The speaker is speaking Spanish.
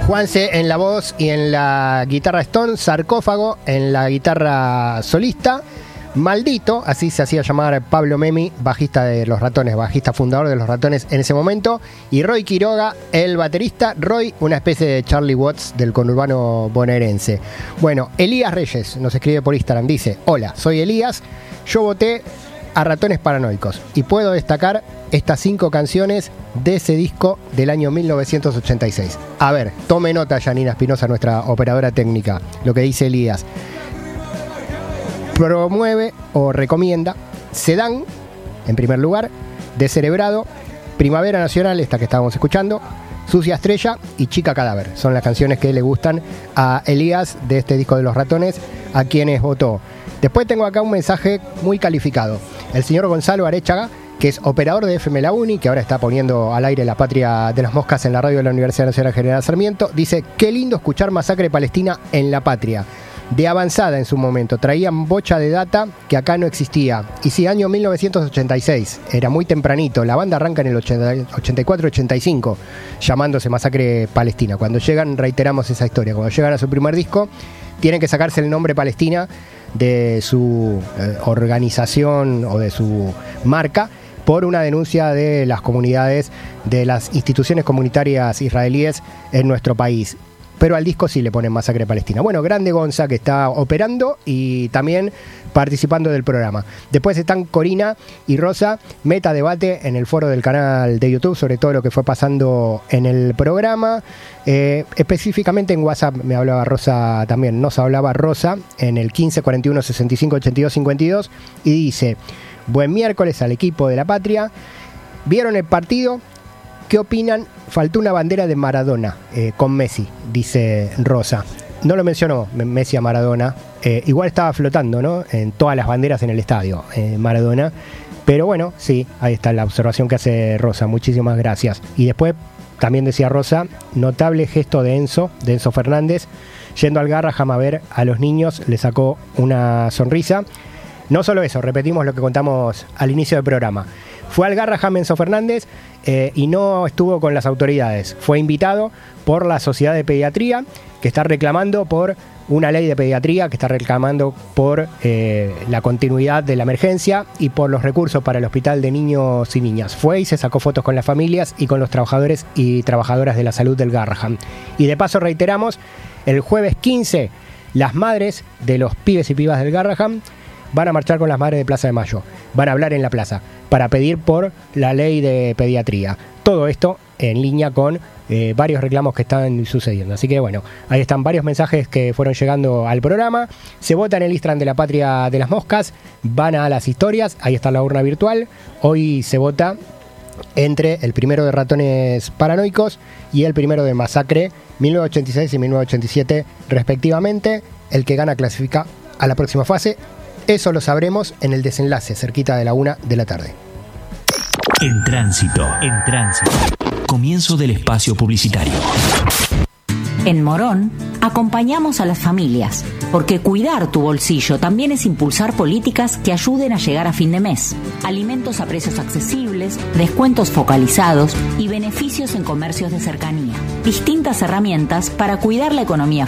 Juanse en la voz y en la guitarra Stone, Sarcófago en la guitarra solista, Maldito, así se hacía llamar Pablo Memi, bajista de Los Ratones, bajista fundador de Los Ratones en ese momento, y Roy Quiroga, el baterista. Roy, una especie de Charlie Watts del conurbano bonaerense. Bueno, Elías Reyes nos escribe por Instagram, dice: hola, soy Elías, yo voté a Ratones Paranoicos y puedo destacar estas 5 canciones de ese disco del año 1986. A ver, tome nota, Janina Espinosa, nuestra operadora técnica, lo que dice Elías. Promueve o recomienda Sedán, en primer lugar, Descerebrado, Primavera Nacional, esta que estábamos escuchando, Sucia Estrella y Chica Cadáver. Son las canciones que le gustan a Elías de este disco de Los Ratones, a quienes votó. Después tengo acá un mensaje muy calificado. El señor Gonzalo Arechaga, que es operador de FM La Uni, que ahora está poniendo al aire La Patria de las Moscas en la radio de la Universidad Nacional General Sarmiento, dice: qué lindo escuchar Masacre Palestina en La Patria. De avanzada en su momento, traían bocha de data que acá no existía. Y sí, año 1986, era muy tempranito, la banda arranca en el 84-85, llamándose Masacre Palestina. Cuando llegan, reiteramos esa historia, cuando llegan a su primer disco, tienen que sacarse el nombre Palestina de su organización o de su marca, por una denuncia de las comunidades, de las instituciones comunitarias israelíes en nuestro país. Pero al disco sí le ponen Masacre Palestina. Bueno, grande Gonza, que está operando y también participando del programa. Después están Corina y Rosa, meta debate en el foro del canal de YouTube sobre todo lo que fue pasando en el programa. Específicamente en WhatsApp me hablaba Rosa también, nos hablaba Rosa en el 15 41 65 82 52 y dice: buen miércoles al equipo de La Patria. ¿Vieron el partido? ¿Qué opinan? Faltó una bandera de Maradona con Messi, dice Rosa. No lo mencionó Messi a Maradona. Igual estaba flotando, ¿no? En todas las banderas en el estadio, Maradona. Pero bueno, sí, ahí está la observación que hace Rosa. Muchísimas gracias. Y después también decía Rosa: notable gesto de Enzo Fernández, yendo al Garraham a ver a los niños, le sacó una sonrisa. No solo eso, repetimos lo que contamos al inicio del programa. Fue al Garraham Enzo Fernández y no estuvo con las autoridades. Fue invitado por la Sociedad de Pediatría, que está reclamando por una ley de pediatría, que está reclamando por la continuidad de la emergencia y por los recursos para el Hospital de Niños y Niñas. Fue y se sacó fotos con las familias y con los trabajadores y trabajadoras de la salud del Garraham. Y de paso reiteramos, el jueves 15, las madres de los pibes y pibas del Garraham van a marchar con las madres de Plaza de Mayo. Van a hablar en la plaza para pedir por la ley de pediatría. Todo esto en línea con varios reclamos que están sucediendo. Así que bueno, ahí están varios mensajes que fueron llegando al programa. Se vota en el Instagram de La Patria de las Moscas. Van a las historias. Ahí está la urna virtual. Hoy se vota entre el primero de Ratones Paranoicos y el primero de Masacre 1986 y 1987 respectivamente. El que gana clasifica a la próxima fase. Eso lo sabremos en el desenlace, cerquita de la 1 de la tarde. En tránsito. Comienzo del espacio publicitario. En Morón, acompañamos a las familias, porque cuidar tu bolsillo también es impulsar políticas que ayuden a llegar a fin de mes. Alimentos a precios accesibles, descuentos focalizados y beneficios en comercios de cercanía. Distintas herramientas para cuidar la economía